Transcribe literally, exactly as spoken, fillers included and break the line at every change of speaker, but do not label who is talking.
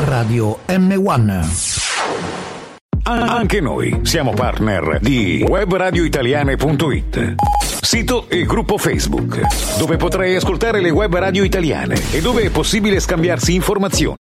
Radio M uno.
Anche noi siamo partner di web radio italiane punto it, sito e gruppo Facebook, dove potrai ascoltare le web radio italiane e dove è possibile scambiarsi informazioni.